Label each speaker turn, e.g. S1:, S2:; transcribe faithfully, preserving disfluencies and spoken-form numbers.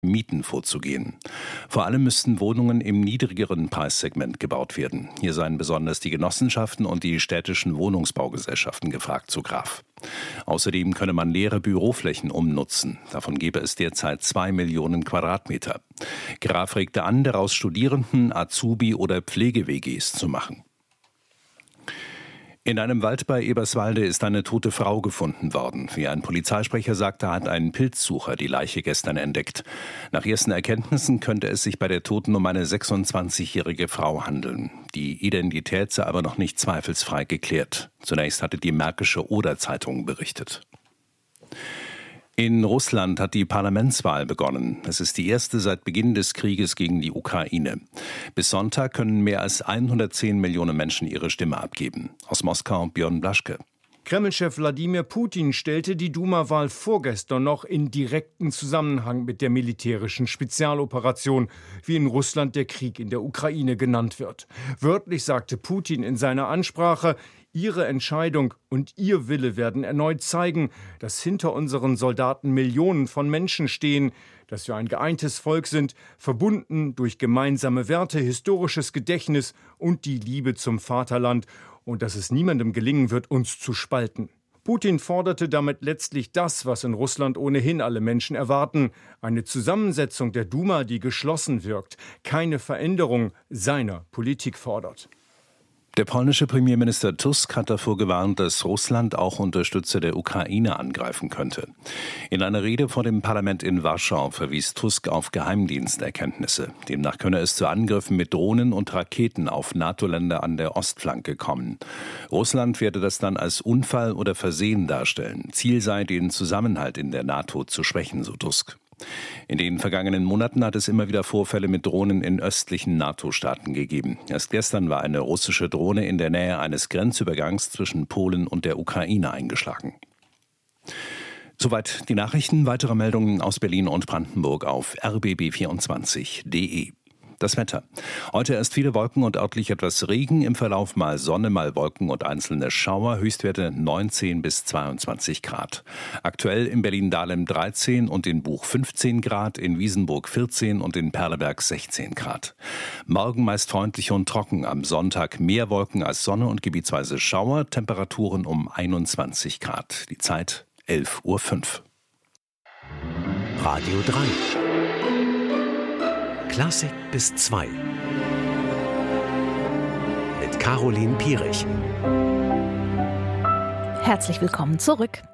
S1: Mieten vorzugehen. Vor allem müssten Wohnungen im niedrigeren Preissegment gebaut werden. Hier seien besonders die Genossenschaften und die städtischen Wohnungsbaugesellschaften gefragt, so Graf. Außerdem könne man leere Büroflächen umnutzen. Davon gebe es derzeit zwei Millionen Quadratmeter. Graf regte an, daraus Studierenden, Azubi- oder Pflege-W Gs zu machen. In einem Wald bei Eberswalde ist eine tote Frau gefunden worden. Wie ein Polizeisprecher sagte, hat ein Pilzsucher die Leiche gestern entdeckt. Nach ersten Erkenntnissen könnte es sich bei der Toten um eine sechsundzwanzigjährige Frau handeln. Die Identität sei aber noch nicht zweifelsfrei geklärt. Zunächst hatte die Märkische Oder-Zeitung berichtet. In Russland hat die Parlamentswahl begonnen. Es ist die erste seit Beginn des Krieges gegen die Ukraine. Bis Sonntag können mehr als hundertzehn Millionen Menschen ihre Stimme abgeben. Aus Moskau Björn Blaschke.
S2: Kreml-Chef Wladimir Putin stellte die Duma-Wahl vorgestern noch in direkten Zusammenhang mit der militärischen Spezialoperation, wie in Russland der Krieg in der Ukraine genannt wird. Wörtlich sagte Putin in seiner Ansprache: Ihre Entscheidung und Ihr Wille werden erneut zeigen, dass hinter unseren Soldaten Millionen von Menschen stehen, dass wir ein geeintes Volk sind, verbunden durch gemeinsame Werte, historisches Gedächtnis und die Liebe zum Vaterland, und dass es niemandem gelingen wird, uns zu spalten. Putin forderte damit letztlich das, was in Russland ohnehin alle Menschen erwarten: eine Zusammensetzung der Duma, die geschlossen wirkt, keine Veränderung seiner Politik fordert.
S1: Der polnische Premierminister Tusk hat davor gewarnt, dass Russland auch Unterstützer der Ukraine angreifen könnte. In einer Rede vor dem Parlament in Warschau verwies Tusk auf Geheimdiensterkenntnisse. Demnach könne es zu Angriffen mit Drohnen und Raketen auf NATO-Länder an der Ostflanke kommen. Russland werde das dann als Unfall oder Versehen darstellen. Ziel sei, den Zusammenhalt in der NATO zu schwächen, so Tusk. In den vergangenen Monaten hat es immer wieder Vorfälle mit Drohnen in östlichen NATO-Staaten gegeben. Erst gestern war eine russische Drohne in der Nähe eines Grenzübergangs zwischen Polen und der Ukraine eingeschlagen. Soweit die Nachrichten. Weitere Meldungen aus Berlin und Brandenburg auf r b b vierundzwanzig punkt d e. Das Wetter. Heute erst viele Wolken und örtlich etwas Regen, im Verlauf mal Sonne, mal Wolken und einzelne Schauer, Höchstwerte neunzehn bis zweiundzwanzig Grad. Aktuell in Berlin-Dahlem dreizehn und in Buch fünfzehn Grad, in Wiesenburg vierzehn und in Perleberg sechzehn Grad. Morgen meist freundlich und trocken, am Sonntag mehr Wolken als Sonne und gebietsweise Schauer, Temperaturen um einundzwanzig Grad. Die Zeit elf Uhr fünf.
S3: Radio drei. Klassik bis zwei. Mit Caroline Pierich.
S4: Herzlich willkommen zurück.